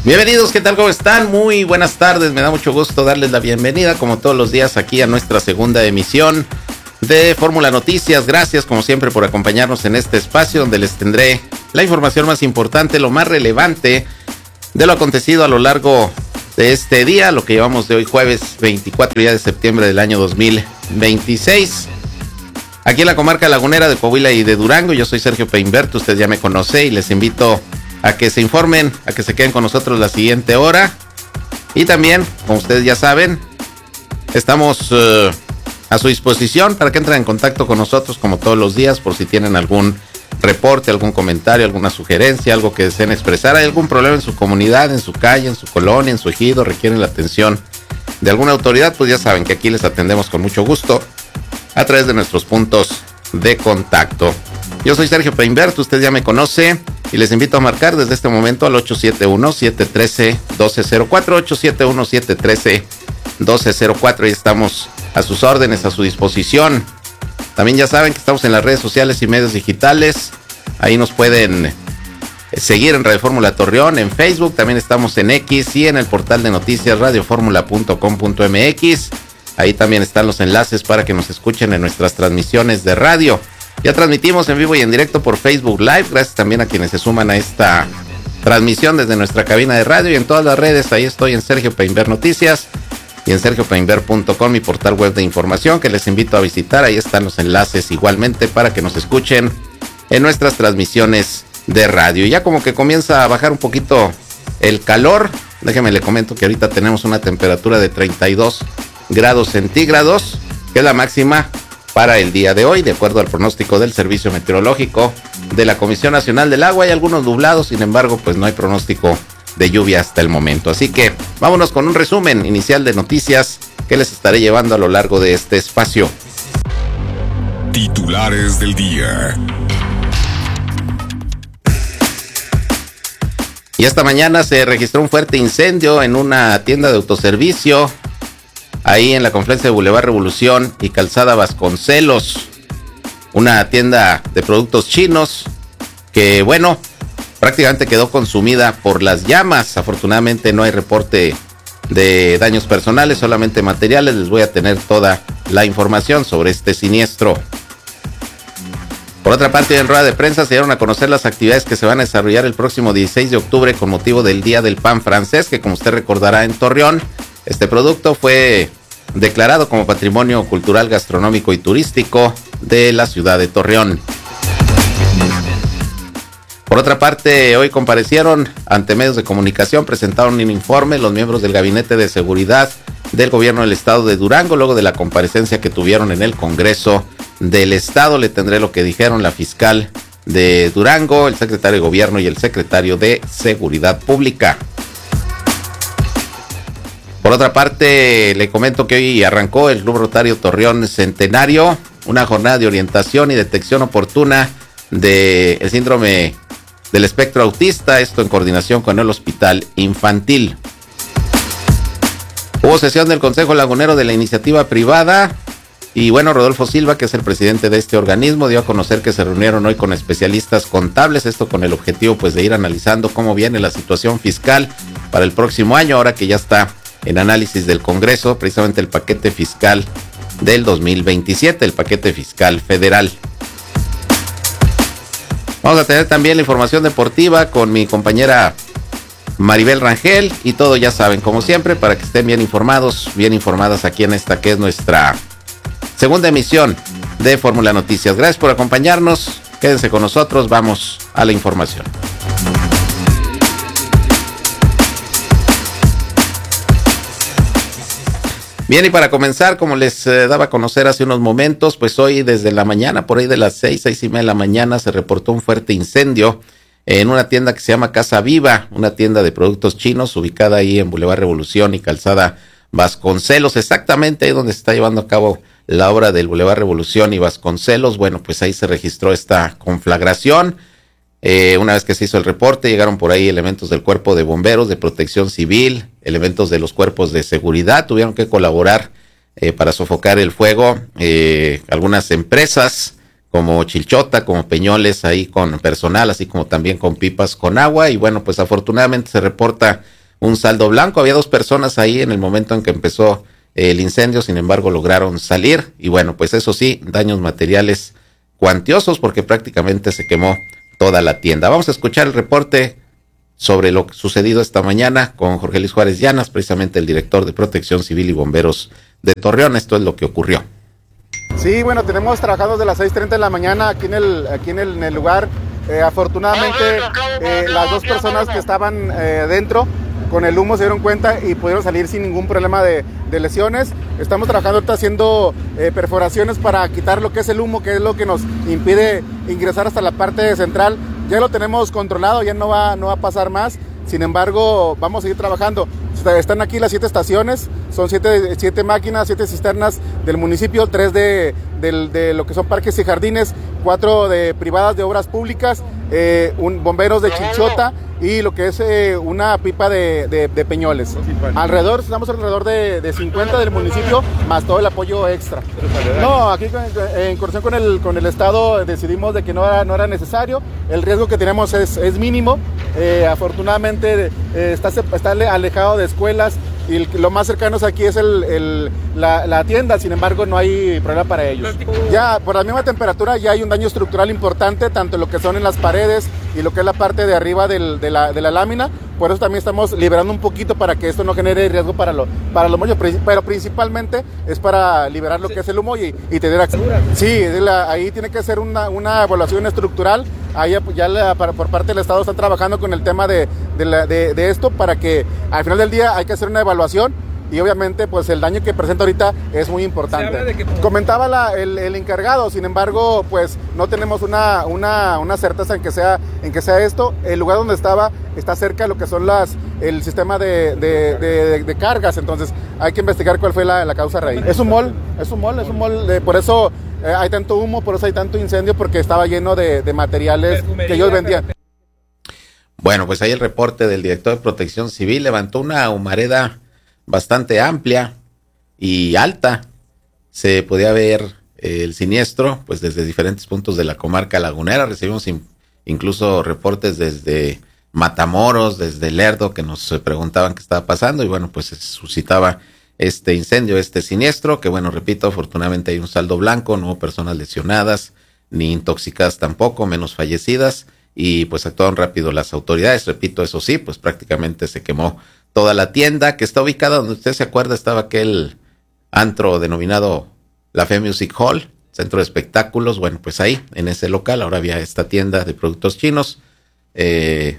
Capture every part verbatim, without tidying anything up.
Bienvenidos, ¿qué tal? ¿Cómo están? Muy buenas tardes, me da mucho gusto darles la bienvenida como todos los días aquí a nuestra segunda emisión de Fórmula Noticias. Gracias como siempre por acompañarnos en este espacio donde les tendré la información más importante, lo más relevante de lo acontecido a lo largo de este día, lo que llevamos de hoy jueves veinticuatro de septiembre del año dos mil veintiséis. Aquí en la comarca lagunera de Coahuila y de Durango, yo soy Sergio Peinberto, usted ya me conoce y les invito a que se informen, a que se queden con nosotros la siguiente hora. Y también, como ustedes ya saben, estamos uh, a su disposición para que entren en contacto con nosotros como todos los días por si tienen algún reporte, algún comentario, alguna sugerencia, algo que deseen expresar. Hay algún problema en su comunidad, en su calle, en su colonia, en su ejido, requieren la atención de alguna autoridad, pues ya saben que aquí les atendemos con mucho gusto a través de nuestros puntos de contacto. Yo soy Sergio Peinberto, usted ya me conoce y les invito a marcar desde este momento al ocho siete uno, siete uno tres, uno dos cero cuatro, ocho siete uno, siete uno tres, uno dos cero cuatro. Ahí estamos a sus órdenes, a su disposición. También ya saben que estamos en las redes sociales y medios digitales. Ahí nos pueden seguir en Radio Fórmula Torreón, en Facebook. También estamos en X y en el portal de noticias radio fórmula punto com punto m x. Ahí también están los enlaces para que nos escuchen en nuestras transmisiones de radio. Ya transmitimos en vivo y en directo por Facebook Live. Gracias también a quienes se suman a esta transmisión desde nuestra cabina de radio y en todas las redes. Ahí estoy en Sergio Peinber Noticias y en sergio peinber punto com, mi portal web de información que les invito a visitar. Ahí están los enlaces igualmente para que nos escuchen en nuestras transmisiones de radio. Ya como que comienza a bajar un poquito el calor. Déjenme le comento que ahorita tenemos una temperatura de treinta y dos grados centígrados, que es la máxima para el día de hoy, de acuerdo al pronóstico del Servicio Meteorológico de la Comisión Nacional del Agua. Hay algunos nublados, sin embargo, pues no hay pronóstico de lluvia hasta el momento. Así que vámonos con un resumen inicial de noticias que les estaré llevando a lo largo de este espacio. Titulares del día. Y esta mañana se registró un fuerte incendio en una tienda de autoservicio ahí en la confluencia de Boulevard Revolución y Calzada Vasconcelos, una tienda de productos chinos que, bueno, prácticamente quedó consumida por las llamas. Afortunadamente no hay reporte de daños personales, solamente materiales. Les voy a tener toda la información sobre este siniestro. Por otra parte, en rueda de prensa se dieron a conocer las actividades que se van a desarrollar el próximo dieciséis de octubre con motivo del Día del Pan Francés, que como usted recordará en Torreón, este producto fue declarado como Patrimonio Cultural, Gastronómico y Turístico de la ciudad de Torreón. Por otra parte, hoy comparecieron ante medios de comunicación, presentaron un informe los miembros del Gabinete de Seguridad del Gobierno del Estado de Durango, luego de la comparecencia que tuvieron en el Congreso del Estado. Le tendré lo que dijeron la fiscal de Durango, el secretario de Gobierno y el secretario de Seguridad Pública. Por otra parte, le comento que hoy arrancó el Club Rotario Torreón Centenario, una jornada de orientación y detección oportuna del síndrome del espectro autista, esto en coordinación con el Hospital Infantil. Hubo sesión del Consejo Lagunero de la Iniciativa Privada y bueno, Rodolfo Silva, que es el presidente de este organismo, dio a conocer que se reunieron hoy con especialistas contables, esto con el objetivo pues de ir analizando cómo viene la situación fiscal para el próximo año, ahora que ya está en análisis del Congreso, precisamente el paquete fiscal del dos mil veintisiete, el paquete fiscal federal. Vamos a tener también la información deportiva con mi compañera Maribel Rangel y todo, ya saben, como siempre, para que estén bien informados, bien informadas aquí en esta que es nuestra segunda emisión de Fórmula Noticias. Gracias por acompañarnos, quédense con nosotros, vamos a la información. Bien, y para comenzar, como les eh, daba a conocer hace unos momentos, pues hoy desde la mañana, por ahí de las seis, seis y media de la mañana, se reportó un fuerte incendio en una tienda que se llama Casa Viva, una tienda de productos chinos ubicada ahí en Boulevard Revolución y Calzada Vasconcelos, exactamente ahí donde se está llevando a cabo la obra del Boulevard Revolución y Vasconcelos. Bueno, pues ahí se registró esta conflagración. Eh, una vez que se hizo el reporte, llegaron por ahí elementos del Cuerpo de Bomberos, de Protección Civil, elementos de los cuerpos de seguridad, tuvieron que colaborar eh, para sofocar el fuego. Eh, algunas empresas como Chilchota, como Peñoles, ahí con personal, así como también con pipas con agua. Y bueno, pues afortunadamente se reporta un saldo blanco. Había dos personas ahí en el momento en que empezó el incendio, sin embargo lograron salir. Y bueno, pues eso sí, daños materiales cuantiosos porque prácticamente se quemó toda la tienda. Vamos a escuchar el reporte sobre lo sucedido esta mañana con Jorge Luis Juárez Llanas, precisamente el director de Protección Civil y Bomberos de Torreón. Esto es lo que ocurrió. Sí, bueno, tenemos trabajando desde las seis treinta de la mañana aquí en el, aquí en el, en el lugar. Eh, afortunadamente, eh, las dos personas que estaban eh, dentro con el humo se dieron cuenta y pudieron salir sin ningún problema de, de lesiones. Estamos trabajando ahorita haciendo eh, perforaciones para quitar lo que es el humo, que es lo que nos impide ingresar hasta la parte central. Ya lo tenemos controlado, ya no va, no va a pasar más. Sin embargo, vamos a seguir trabajando. Están aquí las siete estaciones, son siete, siete máquinas, siete cisternas del municipio, tres de, de, de lo que son parques y jardines, cuatro de privadas de obras públicas, eh, un, bomberos de Chilchota y lo que es eh, una pipa de, de, de Peñoles. Alrededor, estamos alrededor de, de cincuenta del municipio, más todo el apoyo extra. No, aquí en coordinación con el, con el Estado decidimos de que no era, no era necesario, el riesgo que tenemos es, es mínimo, eh, afortunadamente eh, está, está alejado de escuelas y lo más cercano aquí es el, el, la, la tienda, sin embargo no hay problema para ellos. Ya por la misma temperatura ya hay un daño estructural importante, tanto lo que son en las paredes y lo que es la parte de arriba del, de, la, de la lámina, por eso también estamos liberando un poquito para que esto no genere riesgo para, lo, para los moños, pero principalmente es para liberar lo que es el humo y, y tener acceso. Sí, la, ahí tiene que ser una, una evaluación estructural, ahí ya la, para, por parte del Estado están trabajando con el tema de, de, la, de, de esto para que al final del día hay que hacer una evaluación y obviamente pues el daño que presenta ahorita es muy importante. Que... Comentaba la, el, el encargado, sin embargo pues no tenemos una, una, una certeza en que, sea, en que sea esto. El lugar donde estaba está cerca de lo que son las el sistema de, de, de, de cargas, entonces hay que investigar cuál fue la, la causa raíz. Es un mall, es un mall, es un mall, de, por eso eh, hay tanto humo, por eso hay tanto incendio, porque estaba lleno de, de materiales que ellos vendían. Bueno, pues ahí el reporte del director de Protección Civil levantó una humareda bastante amplia y alta. Se podía ver eh, el siniestro pues desde diferentes puntos de la comarca lagunera. Recibimos in, incluso reportes desde Matamoros, desde Lerdo, que nos preguntaban qué estaba pasando y bueno, pues se suscitaba este incendio, este siniestro, que bueno, repito, afortunadamente hay un saldo blanco, no hubo personas lesionadas, ni intoxicadas tampoco, menos fallecidas, y pues actuaron rápido las autoridades. Repito, eso sí, pues prácticamente se quemó toda la tienda, que está ubicada donde usted se acuerda, estaba aquel antro denominado La Fe Music Hall, centro de espectáculos. Bueno, pues ahí, en ese local, ahora había esta tienda de productos chinos, eh,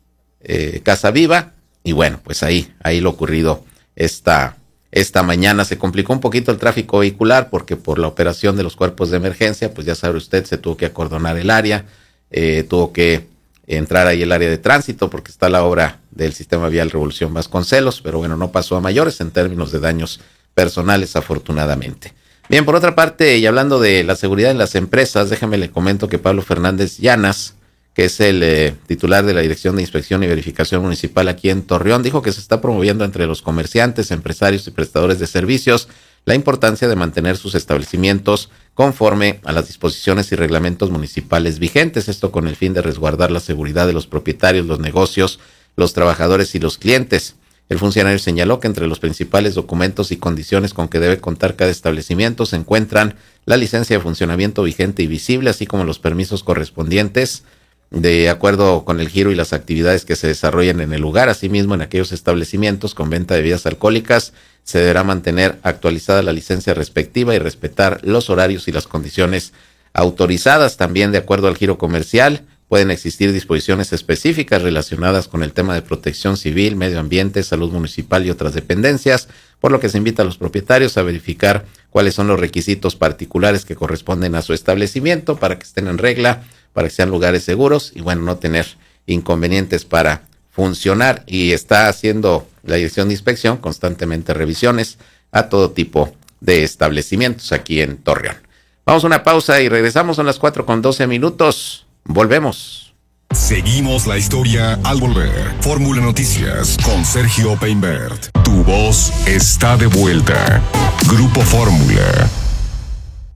eh, Casa Viva, y bueno, pues ahí, ahí lo ocurrido esta, esta mañana. Se complicó un poquito el tráfico vehicular, porque por la operación de los cuerpos de emergencia, pues ya sabe usted, se tuvo que acordonar el área, eh, tuvo que entrar ahí el área de tránsito porque está la obra del sistema vial Revolución Vasconcelos, pero bueno, no pasó a mayores en términos de daños personales, afortunadamente. Bien, por otra parte, y hablando de la seguridad en las empresas, déjeme le comento que Pablo Fernández Llanas, que es el eh, titular de la Dirección de Inspección y Verificación Municipal aquí en Torreón, dijo que se está promoviendo entre los comerciantes, empresarios y prestadores de servicios la importancia de mantener sus establecimientos conforme a las disposiciones y reglamentos municipales vigentes, esto con el fin de resguardar la seguridad de los propietarios, los negocios, los trabajadores y los clientes. El funcionario señaló que entre los principales documentos y condiciones con que debe contar cada establecimiento se encuentran la licencia de funcionamiento vigente y visible, así como los permisos correspondientes, de acuerdo con el giro y las actividades que se desarrollan en el lugar. Asimismo, en aquellos establecimientos con venta de bebidas alcohólicas se deberá mantener actualizada la licencia respectiva y respetar los horarios y las condiciones autorizadas. También, de acuerdo al giro comercial, pueden existir disposiciones específicas relacionadas con el tema de protección civil, medio ambiente, salud municipal y otras dependencias, por lo que se invita a los propietarios a verificar cuáles son los requisitos particulares que corresponden a su establecimiento para que estén en regla, para que sean lugares seguros y bueno, no tener inconvenientes para funcionar. Y está haciendo la Dirección de Inspección constantemente revisiones a todo tipo de establecimientos aquí en Torreón. Vamos a una pausa y regresamos, son las cuatro con doce minutos. Volvemos. Seguimos la historia al volver. Fórmula Noticias con Sergio Peinbert. Tu voz está de vuelta. Grupo Fórmula.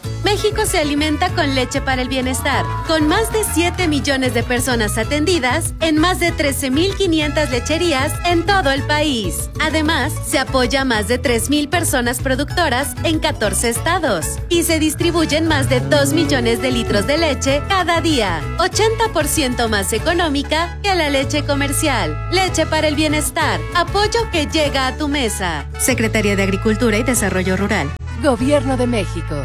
México se alimenta con leche para el bienestar, con más de siete millones de personas atendidas en más de trece mil quinientas lecherías en todo el país. Además, se apoya a más de tres mil personas productoras en catorce estados y se distribuyen más de dos millones de litros de leche cada día, ochenta por ciento más económica que la leche comercial. Leche para el bienestar, apoyo que llega a tu mesa. Secretaría de Agricultura y Desarrollo Rural. Gobierno de México.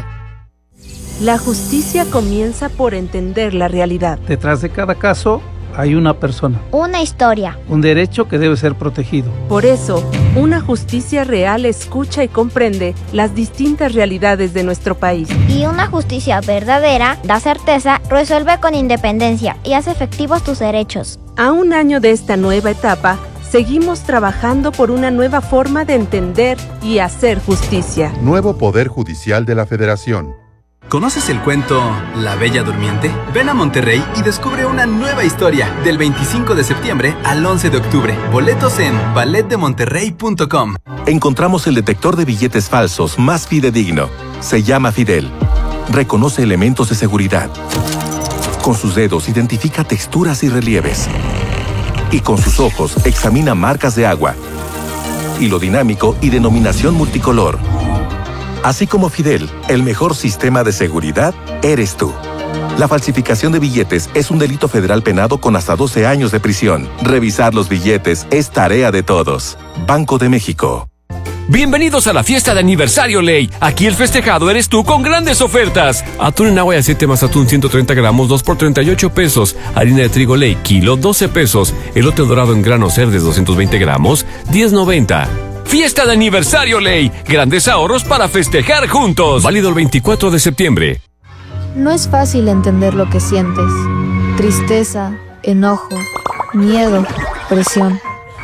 La justicia comienza por entender la realidad. Detrás de cada caso hay una persona. Una historia. Un derecho que debe ser protegido. Por eso, una justicia real escucha y comprende las distintas realidades de nuestro país. Y una justicia verdadera da certeza, resuelve con independencia y hace efectivos tus derechos. A un año de esta nueva etapa, seguimos trabajando por una nueva forma de entender y hacer justicia. Nuevo Poder Judicial de la Federación. ¿Conoces el cuento La Bella Durmiente? Ven a Monterrey y descubre una nueva historia del veinticinco de septiembre al once de octubre. Boletos en ballet de monterrey punto com. Encontramos el detector de billetes falsos más fidedigno. Se llama Fidel. Reconoce elementos de seguridad. Con sus dedos identifica texturas y relieves. Y con sus ojos examina marcas de agua, hilo dinámico y denominación multicolor. Así como Fidel, el mejor sistema de seguridad eres tú. La falsificación de billetes es un delito federal penado con hasta doce años de prisión. Revisar los billetes es tarea de todos. Banco de México. Bienvenidos a la fiesta de aniversario Ley. Aquí el festejado eres tú con grandes ofertas. Atún en agua de aceite más atún ciento treinta gramos, dos por treinta y ocho pesos. Harina de trigo Ley, kilo, doce pesos. Elote dorado en grano Cerdes, doscientos veinte gramos, diez noventa. Fiesta de aniversario Ley. Grandes ahorros para festejar juntos. Válido el veinticuatro de septiembre. No es fácil entender lo que sientes. Tristeza, enojo, miedo, presión.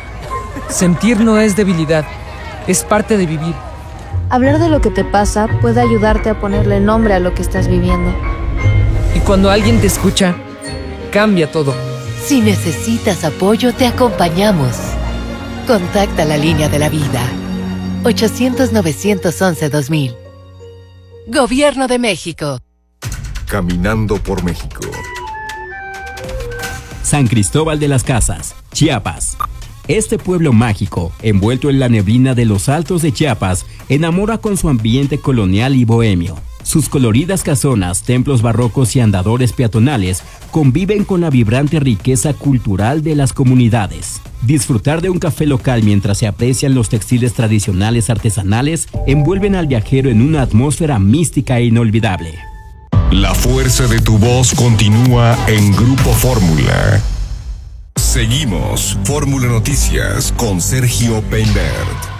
Sentir no es debilidad. Es parte de vivir. Hablar de lo que te pasa puede ayudarte a ponerle nombre a lo que estás viviendo. Y cuando alguien te escucha, cambia todo. Si necesitas apoyo, te acompañamos. Contacta la línea de la vida. ochocientos, novecientos once, dos mil. Gobierno de México. Caminando por México. San Cristóbal de las Casas, Chiapas. Este pueblo mágico, envuelto en la neblina de los altos de Chiapas, enamora con su ambiente colonial y bohemio. Sus coloridas casonas, templos barrocos y andadores peatonales conviven con la vibrante riqueza cultural de las comunidades. Disfrutar de un café local mientras se aprecian los textiles tradicionales artesanales envuelven al viajero en una atmósfera mística e inolvidable. La fuerza de tu voz continúa en Grupo Fórmula. Seguimos Fórmula Noticias con Sergio Peinbert.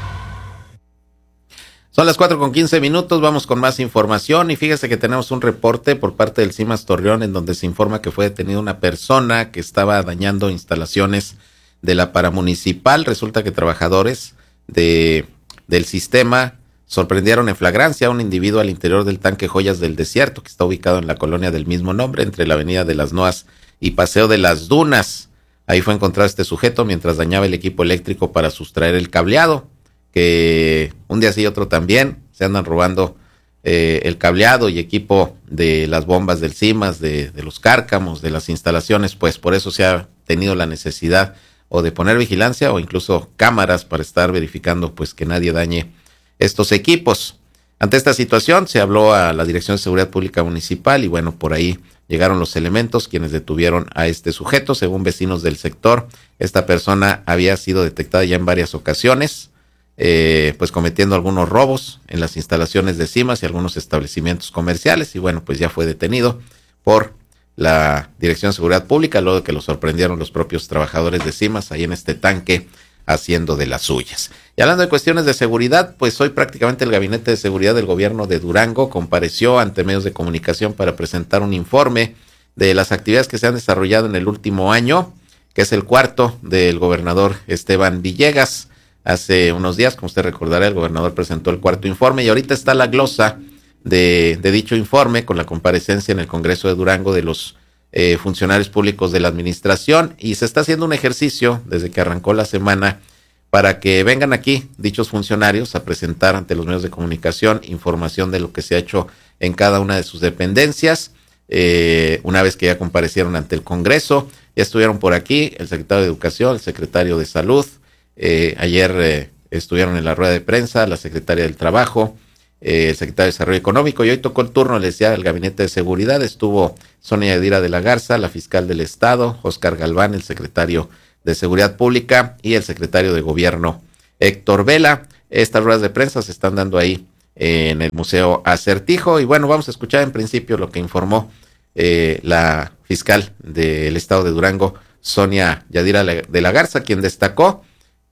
Son las cuatro con quince minutos, vamos con más información y fíjese que tenemos un reporte por parte del CIMAS Torreón en donde se informa que fue detenida una persona que estaba dañando instalaciones de la paramunicipal. Resulta que trabajadores de, del sistema sorprendieron en flagrancia a un individuo al interior del tanque Joyas del Desierto, que está ubicado en la colonia del mismo nombre, entre la avenida de las Noas y Paseo de las Dunas. Ahí fue encontrado este sujeto mientras dañaba el equipo eléctrico para sustraer el cableado, que un día sí y otro también se andan robando eh, el cableado y equipo de las bombas del CIMAS, de, de los cárcamos, de las instalaciones. Pues por eso se ha tenido la necesidad o de poner vigilancia o incluso cámaras para estar verificando pues que nadie dañe estos equipos. Ante esta situación se habló a la Dirección de Seguridad Pública Municipal y bueno, por ahí llegaron los elementos quienes detuvieron a este sujeto. Según vecinos del sector, esta persona había sido detectada ya en varias ocasiones, eh, pues cometiendo algunos robos en las instalaciones de CIMAS y algunos establecimientos comerciales y bueno, pues ya fue detenido por la Dirección de Seguridad Pública luego de que lo sorprendieron los propios trabajadores de CIMAS ahí en este tanque haciendo de las suyas. Y hablando de cuestiones de seguridad, pues hoy prácticamente el Gabinete de Seguridad del Gobierno de Durango compareció ante medios de comunicación para presentar un informe de las actividades que se han desarrollado en el último año, que es el cuarto del gobernador Esteban Villegas. Hace unos días, como usted recordará, el gobernador presentó el cuarto informe y ahorita está la glosa de, de dicho informe con la comparecencia en el Congreso de Durango de los eh, funcionarios públicos de la administración y se está haciendo un ejercicio desde que arrancó la semana para que vengan aquí dichos funcionarios a presentar ante los medios de comunicación información de lo que se ha hecho en cada una de sus dependencias. Eh, una vez que ya comparecieron ante el Congreso, ya estuvieron por aquí el secretario de Educación, el secretario de Salud, eh, ayer eh, estuvieron en la rueda de prensa la secretaria del Trabajo, eh, el secretario de Desarrollo Económico, y hoy tocó el turno, les decía, del Gabinete de Seguridad. Estuvo Sonia Yadira de la Garza, la fiscal del Estado, Óscar Galván, el secretario de Seguridad Pública, y el secretario de Gobierno, Héctor Vela. Estas ruedas de prensa se están dando ahí eh, en el Museo Acertijo, y bueno, vamos a escuchar en principio lo que informó eh, la fiscal del Estado de Durango, Sonia Yadira de la Garza, quien destacó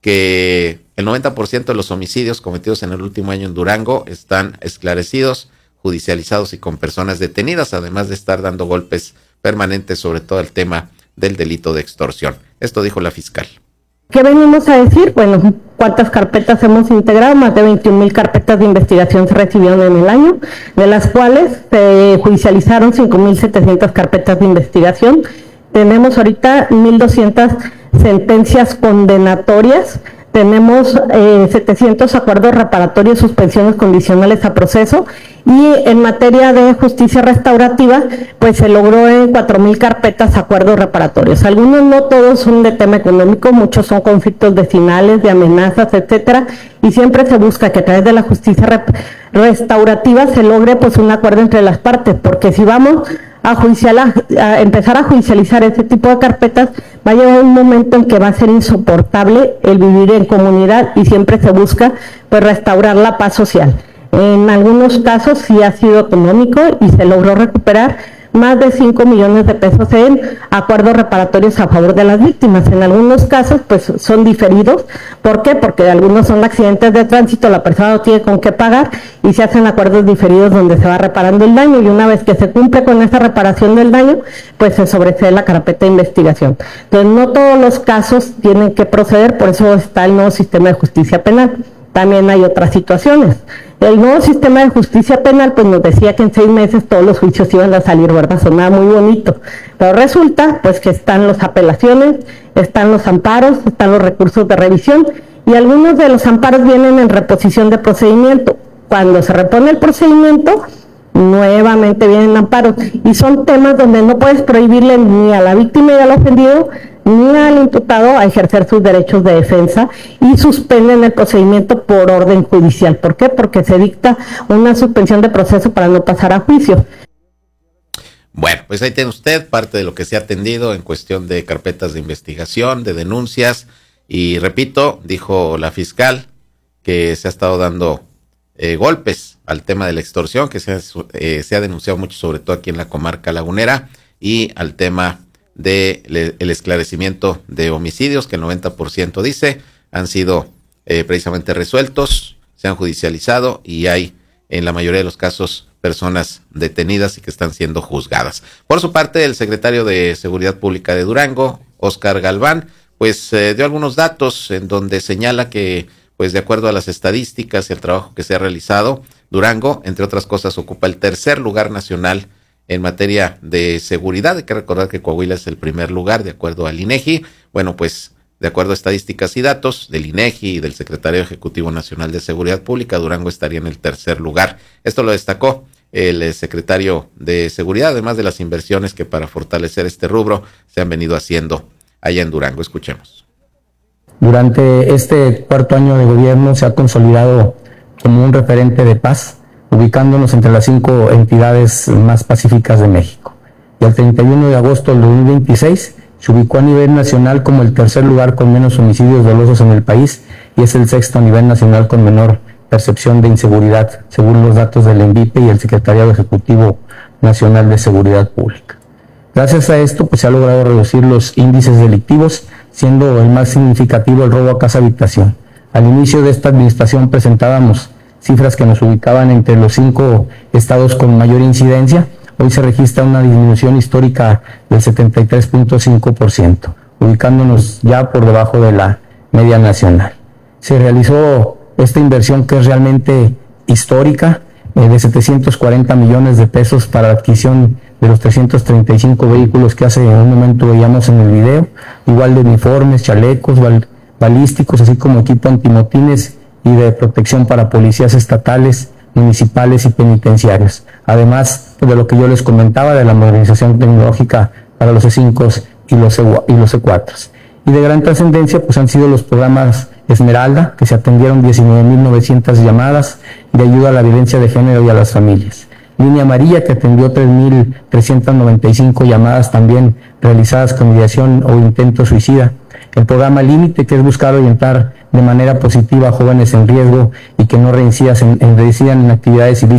que el noventa por ciento de los homicidios cometidos en el último año en Durango están esclarecidos, judicializados y con personas detenidas, además de estar dando golpes permanentes sobre todo el tema del delito de extorsión. Esto dijo la fiscal. ¿Qué venimos a decir? Bueno, ¿cuántas carpetas hemos integrado? Más de veintiún mil carpetas de investigación se recibieron en el año, de las cuales se judicializaron cinco mil setecientas carpetas de investigación. Tenemos ahorita mil doscientas sentencias condenatorias, tenemos eh, setecientos acuerdos reparatorios, suspensiones condicionales a proceso, y en materia de justicia restaurativa, pues se logró en cuatro mil carpetas acuerdos reparatorios. Algunos, no todos, son de tema económico, muchos son conflictos vecinales, de amenazas, etcétera, y siempre se busca que a través de la justicia re restaurativa se logre pues un acuerdo entre las partes, porque si vamos a, judicial, a empezar a judicializar ese tipo de carpetas, va a llegar un momento en que va a ser insoportable el vivir en comunidad, y siempre se busca pues restaurar la paz social. En algunos casos sí ha sido económico y se logró recuperar más de cinco millones de pesos en acuerdos reparatorios a favor de las víctimas. En algunos casos pues son diferidos. ¿Por qué? Porque algunos son accidentes de tránsito, la persona no tiene con qué pagar y se hacen acuerdos diferidos donde se va reparando el daño, y una vez que se cumple con esa reparación del daño, pues se sobresee la carpeta de investigación. Entonces no todos los casos tienen que proceder, por eso está el nuevo sistema de justicia penal. También hay otras situaciones. El nuevo sistema de justicia penal pues nos decía que en seis meses todos los juicios iban a salir, ¿verdad? Sonaba muy bonito. Pero resulta pues que están las apelaciones, están los amparos, están los recursos de revisión, y algunos de los amparos vienen en reposición de procedimiento. Cuando se repone el procedimiento, nuevamente vienen amparos, y son temas donde no puedes prohibirle ni a la víctima y al ofendido ni al imputado a ejercer sus derechos de defensa, y suspenden el procedimiento por orden judicial. ¿Por qué? Porque se dicta una suspensión de proceso para no pasar a juicio. Bueno, pues ahí tiene usted parte de lo que se ha atendido en cuestión de carpetas de investigación, de denuncias, y repito, dijo la fiscal que se ha estado dando eh, golpes al tema de la extorsión, que se ha, eh, se ha denunciado mucho, sobre todo aquí en la comarca lagunera, y al tema de le, el esclarecimiento de homicidios, que el noventa por ciento dice han sido eh, precisamente resueltos, se han judicializado, y hay en la mayoría de los casos personas detenidas y que están siendo juzgadas. Por su parte, el secretario de Seguridad Pública de Durango, Óscar Galván, pues eh, dio algunos datos en donde señala que, pues de acuerdo a las estadísticas y el trabajo que se ha realizado, Durango, entre otras cosas, ocupa el tercer lugar nacional en materia de seguridad. Hay que recordar que Coahuila es el primer lugar de acuerdo al INEGI. Bueno, pues de acuerdo a estadísticas y datos del INEGI y del Secretario Ejecutivo Nacional de Seguridad Pública, Durango estaría en el tercer lugar. Esto lo destacó el secretario de Seguridad, además de las inversiones que para fortalecer este rubro se han venido haciendo allá en Durango. Escuchemos. Durante este cuarto año de gobierno se ha consolidado como un referente de paz, ubicándonos entre las cinco entidades más pacíficas de México. Y el treinta y uno de agosto del dos mil veintiséis se ubicó a nivel nacional como el tercer lugar con menos homicidios dolosos en el país, y es el sexto a nivel nacional con menor percepción de inseguridad, según los datos del ENVIPE y el Secretariado Ejecutivo Nacional de Seguridad Pública. Gracias a esto pues, se ha logrado reducir los índices delictivos, siendo el más significativo el robo a casa habitación. Al inicio de esta administración presentábamos cifras que nos ubicaban entre los cinco estados con mayor incidencia. Hoy se registra una disminución histórica del setenta y tres punto cinco por ciento, ubicándonos ya por debajo de la media nacional. Se realizó esta inversión que es realmente histórica, eh, de setecientos cuarenta millones de pesos para la adquisición de los trescientos treinta y cinco vehículos que hace un momento veíamos en el video, igual de uniformes, chalecos, bal balísticos, así como equipo antimotines y de protección para policías estatales, municipales y penitenciarios. Además de lo que yo les comentaba de la modernización tecnológica para los C cinco y los C cuatro. Y de gran trascendencia pues han sido los programas Esmeralda, que se atendieron diecinueve mil novecientas llamadas de ayuda a la violencia de género y a las familias. Línea Amarilla, que atendió tres mil trescientas noventa y cinco llamadas también realizadas con ideación o intento suicida. El programa Límite, que es buscar orientar de manera positiva a jóvenes en riesgo y que no reincidan en, en, reincidan en actividades ilícitas